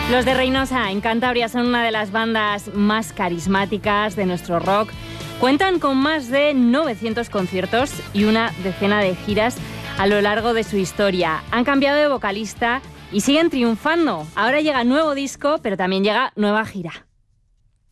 Los de Reinosa, en Cantabria, son una de las bandas más carismáticas de nuestro rock. Cuentan con más de 900 conciertos y una decena de giras a lo largo de su historia. Han cambiado de vocalista y siguen triunfando. Ahora llega nuevo disco, pero también llega nueva gira.